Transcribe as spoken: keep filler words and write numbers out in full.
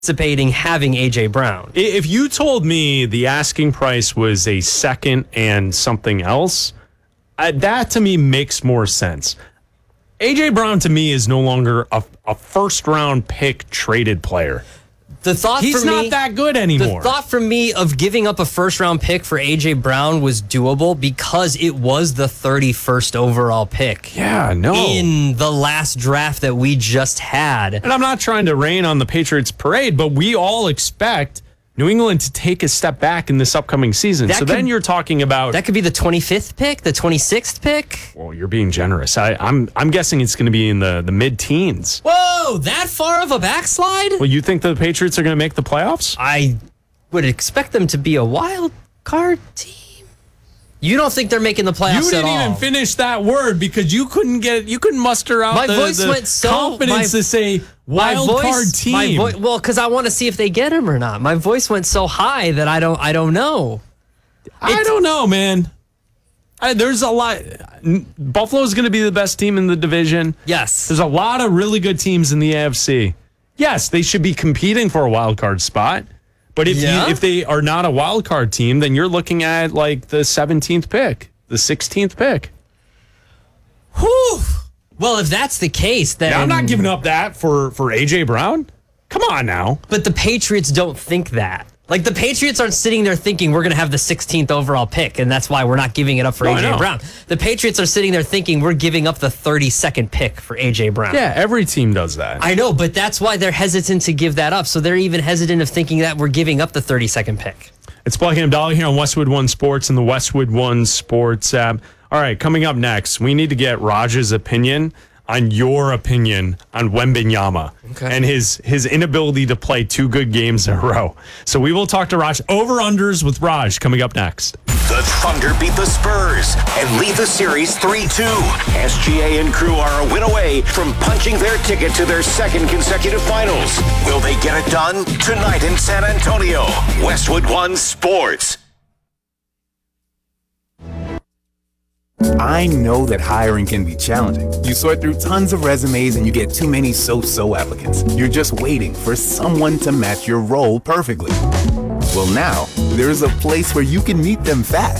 anticipating having A J Brown. If you told me the asking price was a second and something else, uh, that to me makes more sense. A J Brown to me is no longer a, a first round pick traded player. The thought He's for not me, that good anymore. The thought for me of giving up a first round pick for A J Brown was doable because it was the thirty-first overall pick. Yeah, no. In the last draft that we just had. And I'm not trying to rain on the Patriots parade, but we all expect New England to take a step back in this upcoming season. That so could, then you're talking about... That could be the twenty-fifth pick, the twenty-sixth pick. Well, you're being generous. I, I'm I'm guessing it's going to be in the, the mid-teens. Whoa, that far of a backslide? Well, you think the Patriots are going to make the playoffs? I would expect them to be a wild card team. You don't think they're making the playoffs You didn't at all? even finish that word because you couldn't get you couldn't muster out My the, voice the went so- confidence my- to say wild my voice, card team. My vo- well, because I want to see if they get him or not. My voice went so high that I don't. I don't know. I It's- don't know, man. I, there's a lot. Buffalo's going to be the best team in the division. Yes. There's a lot of really good teams in the A F C. Yes, they should be competing for a wild card spot. But if Yeah? you, if they are not a wild card team, then you're looking at like the seventeenth pick, the sixteenth pick. Whew. Well, if that's the case, then Now, I'm not giving up that for for A J Brown. Come on now. But the Patriots don't think that. Like, the Patriots aren't sitting there thinking we're going to have the sixteenth overall pick, and that's why we're not giving it up for No, A I J know. Brown. The Patriots are sitting there thinking we're giving up the thirty-second pick for A J Brown. Yeah, every team does that. I know, but that's why they're hesitant to give that up. So they're even hesitant of thinking that we're giving up the thirty-second pick. It's Black and Abdallah here on Westwood One Sports and the Westwood One Sports app. All right, coming up next, we need to get Raj's opinion on your opinion on Wembanyama Okay. and his his inability to play two good games in a row. So we will talk to Raj. Over-unders with Raj coming up next. The Thunder beat the Spurs and lead the series three two. S G A and crew are a win away from punching their ticket to their second consecutive finals. Will they get it done? Tonight in San Antonio. Westwood One Sports. I know that hiring can be challenging. You sort through tons of resumes and you get too many so-so applicants. You're just waiting for someone to match your role perfectly. Well, now, there's a place where you can meet them fast.